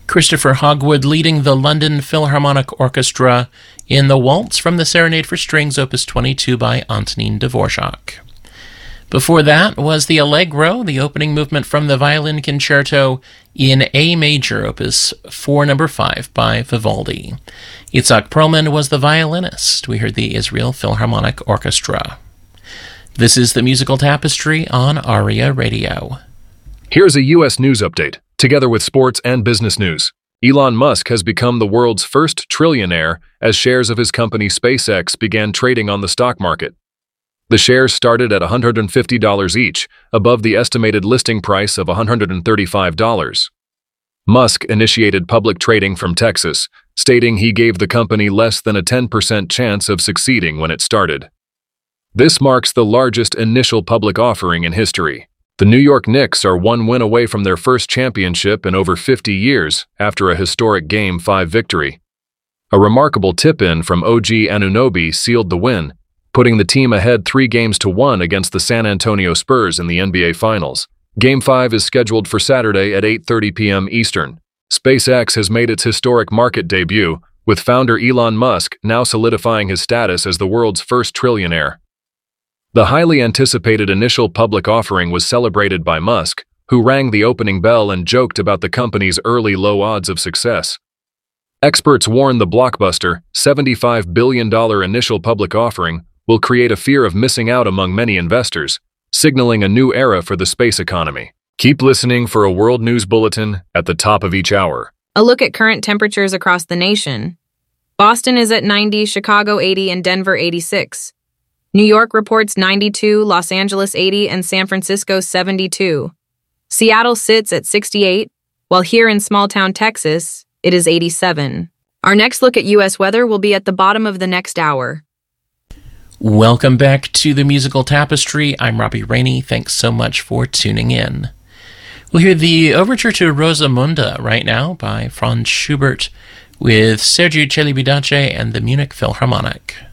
Christopher Hogwood leading the London Philharmonic Orchestra in the Waltz from the Serenade for Strings, Opus 22 by Antonin Dvorak. Before that was the Allegro, the opening movement from the Violin Concerto in A major, Opus 4, No. 5 by Vivaldi. Itzhak Perlman was the violinist. We heard the Israel Philharmonic Orchestra. This is the Musical Tapestry on ARIA Radio. Here's a U.S. news update, together with sports and business news. Elon Musk has become the world's first trillionaire as shares of his company SpaceX began trading on the stock market. The shares started at $150 each, above the estimated listing price of $135. Musk initiated public trading from Texas, stating he gave the company less than a 10% chance of succeeding when it started. This marks the largest initial public offering in history. The New York Knicks are one win away from their first championship in over 50 years after a historic Game 5 victory. A remarkable tip-in from OG Anunoby sealed the win, putting the team ahead 3-1 against the San Antonio Spurs in the NBA Finals. Game 5 is scheduled for Saturday at 8:30 p.m. Eastern. SpaceX has made its historic market debut, with founder Elon Musk now solidifying his status as the world's first trillionaire. The highly anticipated initial public offering was celebrated by Musk, who rang the opening bell and joked about the company's early low odds of success. Experts warn the blockbuster, $75 billion initial public offering will create a fear of missing out among many investors, signaling a new era for the space economy. Keep listening for a World News Bulletin at the top of each hour. A look at current temperatures across the nation. Boston is at 90, Chicago 80, and Denver 86. New York reports 92, Los Angeles 80, and San Francisco 72. Seattle sits at 68, while here in small-town Texas, it is 87. Our next look at U.S. weather will be at the bottom of the next hour. Welcome back to the Musical Tapestry. I'm Robbie Rainey. Thanks so much for tuning in. We'll hear the overture to Rosamunde right now by Franz Schubert with Sergiu Celibidache and the Munich Philharmonic.